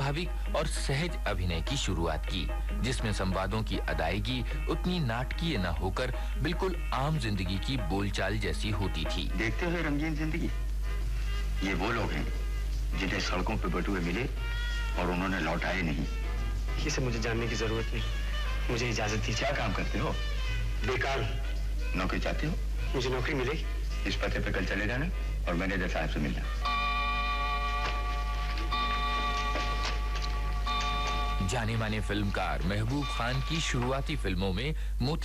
स्वाभाविक और सहज अभिनय की शुरुआत की, जिसमें संवादों की अदायगी उतनी नाटकीय न होकर बिल्कुल आम जिंदगी की बोलचाल जैसी होती थी। देखते हुए रंगीन जिंदगी, ये वो लोग हैं जिन्हें सड़कों पे बटुए मिले और उन्होंने लौटाए नहीं। ये सब मुझे जानने की जरूरत नहीं, मुझे इजाजत दीजिए। क्या काम करते हो? बेकार। नौकरी चाहते हो? मुझे नौकरी मिलेगी। इस पते पे कल चले जाना और मैनेजर साहब से मिलना। जाने माने फिल्मकार महबूब खान की शुरुआती फिल्मों में मोती